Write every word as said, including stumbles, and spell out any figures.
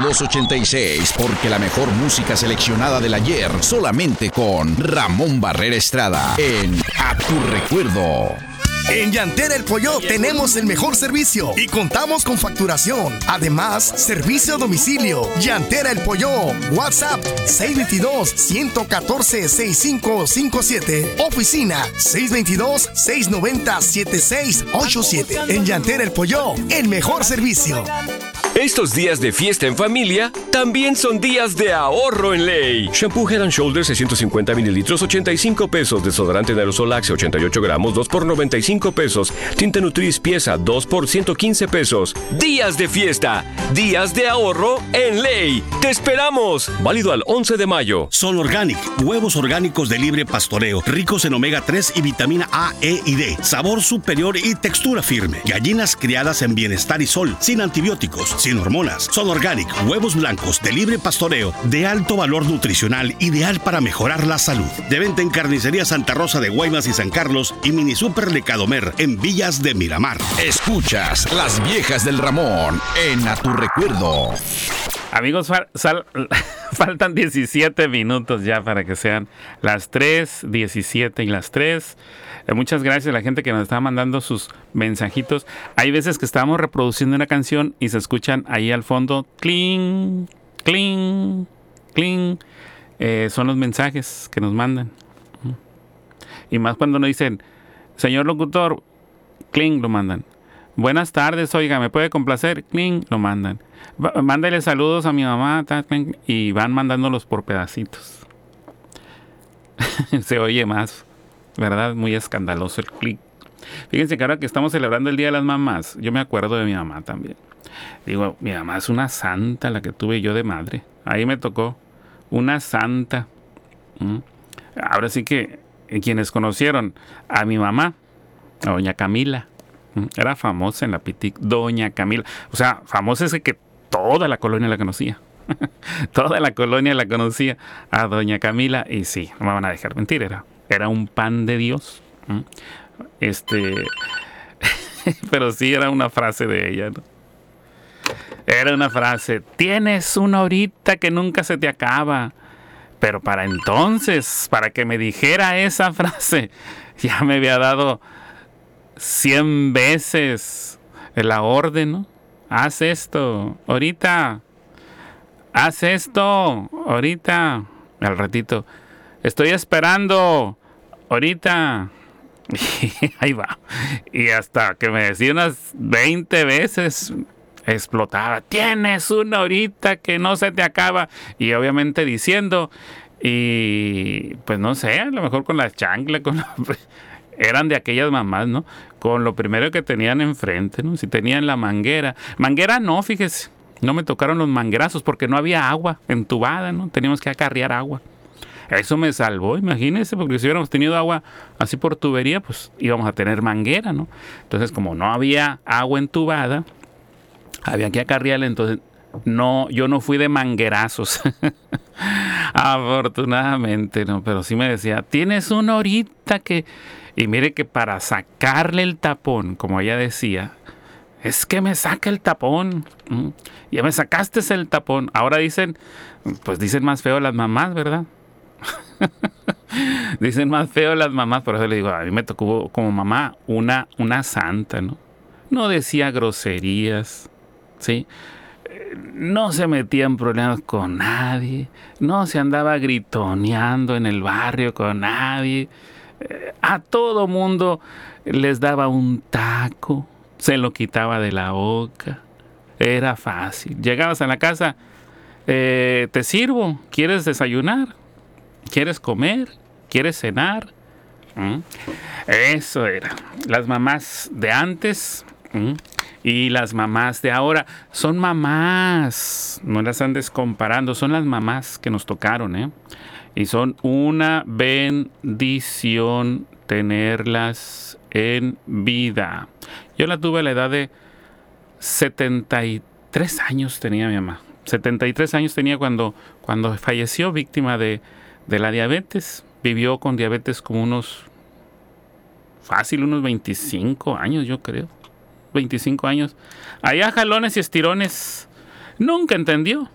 veintidós ochenta y seis, porque la mejor música seleccionada del ayer solamente con Ramón Barrera Estrada en A Tu Recuerdo. En Llantera El Pollo tenemos el mejor servicio y contamos con facturación. Además, servicio a domicilio. Llantera El Pollo. WhatsApp seis dos dos, uno uno cuatro, seis cinco cinco siete. Oficina seis dos dos, seis nueve cero, siete seis ocho siete. En Llantera El Pollo, el mejor servicio. Estos días de fiesta en familia también son días de ahorro en Ley. Shampoo Head and Shoulders seiscientos cincuenta mililitros, ochenta y cinco pesos. Desodorante en aerosol Axe, ochenta y ocho gramos, dos por noventa y cinco pesos. Tinta Nutris pieza, dos por ciento quince pesos. Días de fiesta, días de ahorro en Ley. ¡Te esperamos! Válido al once de mayo. Sol Organic, huevos orgánicos de libre pastoreo, ricos en omega tres y vitamina A, E y D. Sabor superior y textura firme. Gallinas criadas en bienestar y sol, sin antibióticos, sin hormonas. Sol Organic, huevos blancos de libre pastoreo, de alto valor nutricional, ideal para mejorar la salud. De venta en Carnicería Santa Rosa de Guaymas y San Carlos y Mini Super Lecadomer en Villas de Miramar. Escuchas Las Viejas del Ramón en A Tu Recuerdo. Amigos, fal- sal- faltan diecisiete minutos ya para que sean las tres, diecisiete y las tres. Eh, muchas gracias a la gente que nos está mandando sus mensajitos. Hay veces que estamos reproduciendo una canción y se escuchan ahí al fondo, cling, cling, cling. Eh, son los mensajes que nos mandan. Y más cuando nos dicen, señor locutor, cling, lo mandan. Buenas tardes, oiga, ¿me puede complacer? Cling, lo mandan. Va, mándale saludos a mi mamá, ta, cling, y van mandándolos por pedacitos. Se oye más, ¿verdad? Muy escandaloso el clic. Fíjense que ahora que estamos celebrando el Día de las Mamás, yo me acuerdo de mi mamá también. Digo, mi mamá es una santa, la que tuve yo de madre. Ahí me tocó una santa. ¿Mm? Ahora sí que quienes conocieron a mi mamá, a doña Camila, era famosa en la Pitic, doña Camila. O sea, famosa es que toda la colonia la conocía. Toda la colonia la conocía a doña Camila. Y sí, no me van a dejar mentir, era, era un pan de Dios. Este, pero sí era una frase de ella, ¿no? Era una frase, tienes una horita que nunca se te acaba. Pero para entonces, para que me dijera esa frase, ya me había dado cien veces la orden, ¿no? Haz esto, ahorita. Haz esto, ahorita. Al ratito. Estoy esperando, ahorita. Y ahí va. Y hasta que me decía unas veinte veces, explotaba. Tienes una horita que no se te acaba. Y obviamente diciendo, y pues no sé, a lo mejor con la chancla, con la... Eran de aquellas mamás, ¿no? Con lo primero que tenían enfrente, ¿no? Si tenían la manguera. Manguera no, fíjese. No me tocaron los manguerazos porque no había agua entubada, ¿no? Teníamos que acarrear agua. Eso me salvó, imagínense, porque si hubiéramos tenido agua así por tubería, pues íbamos a tener manguera, ¿no? Entonces, como no había agua entubada, había que acarrearla, entonces no, yo no fui de manguerazos. Afortunadamente, ¿no? Pero sí me decía, tienes una horita que... Y mire que para sacarle el tapón, como ella decía, es que me saca el tapón. ¿Mm? Ya me sacaste el tapón. Ahora dicen, pues dicen más feo las mamás, ¿verdad? Dicen más feo las mamás. Por eso le digo, a mí me tocó como mamá una, una santa, ¿no? No decía groserías, ¿sí? No se metía en problemas con nadie. No se andaba gritoneando en el barrio con nadie. A todo mundo les daba un taco, se lo quitaba de la boca. Era fácil. Llegabas a la casa, eh, te sirvo, ¿quieres desayunar? ¿Quieres comer? ¿Quieres cenar? ¿Mm? Eso era. Las mamás de antes, ¿mm? Y las mamás de ahora son mamás. No las andes comparando, son las mamás que nos tocaron, ¿eh? Y son una bendición tenerlas en vida. Yo la tuve a la edad de setenta y tres años tenía mi mamá. setenta y tres años tenía cuando, cuando falleció, víctima de, de la diabetes. Vivió con diabetes como unos, fácil, unos veinticinco años, yo creo. veinticinco años. Allá jalones y estirones. Nunca entendió.